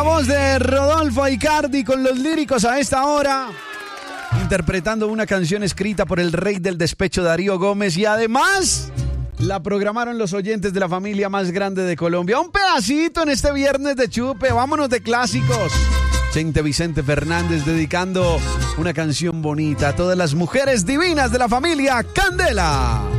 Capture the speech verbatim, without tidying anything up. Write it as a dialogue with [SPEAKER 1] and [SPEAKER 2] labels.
[SPEAKER 1] voz de Rodolfo Icardi con los líricos a esta hora, interpretando una canción escrita por el rey del despecho Darío Gómez, y además la programaron los oyentes de la familia más grande de Colombia. Un pedacito en este viernes de chupe, vámonos de clásicos. Chente Vicente Fernández dedicando una canción bonita a todas las mujeres divinas de la familia Candela.